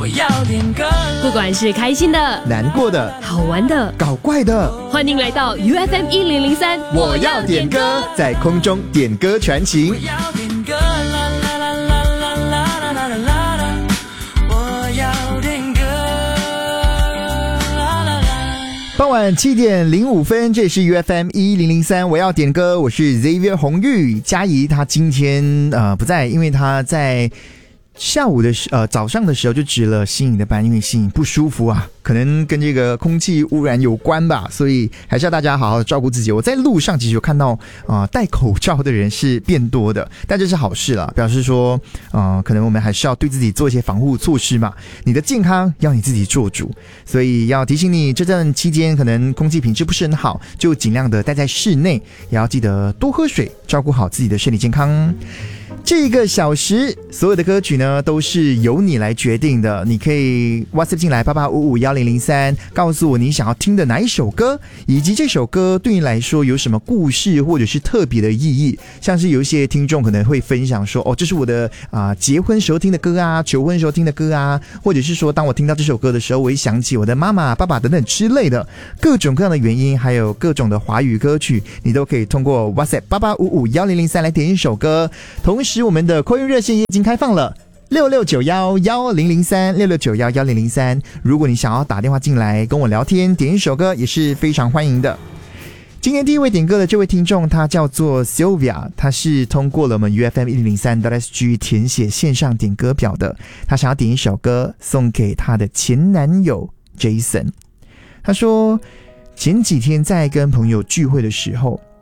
我要点歌。 不管是开心的、 难过的、 好玩的、 搞怪的， 欢迎来到 UFM 1003， 我要点歌，在空中点歌传情。 我要点歌，啦啦啦啦啦啦啦啦啦啦，我要点歌，啦啦啦。 傍晚7点05分，这是 UFM 1003，我要点歌，我是 Xavier 洪玉。嘉怡她今天不在，因为她在下午的早上的时候就值了新颖的班，因为新颖不舒服啊，可能跟这个空气污染有关吧，所以还是要大家好好照顾自己。我在路上其实有看到戴口罩的人是变多的，但这是好事啦，表示说可能我们还是要对自己做一些防护措施嘛，你的健康要你自己做主，所以要提醒你这段期间可能空气品质不是很好，就尽量的待在室内，也要记得多喝水，照顾好自己的身体健康。这个小时所有的歌曲呢都是由你来决定的，你可以 WhatsApp 进来88551003，告诉我你想要听的哪一首歌，以及这首歌对你来说有什么故事或者是特别的意义。像是有一些听众可能会分享说，这是我的结婚时候听的歌啊，求婚时候听的歌啊，或者是说当我听到这首歌的时候，我会想起我的妈妈、爸爸等等之类的各种各样的原因，还有各种的华语歌曲，你都可以通过 WhatsApp 88551003来点一首歌。同时我们的call in热线也已经开放了66911003 66911003，如果你想要打电话进来跟我聊天点一首歌也是非常欢迎的。今天第一位点歌的这位听众他叫做 Sylvia， 他是通过了我们 UFM1003.SG 填写线上点歌表的，他想要点一首歌送给他的前男友 Jason。 他说前几天在跟朋友聚会的时候，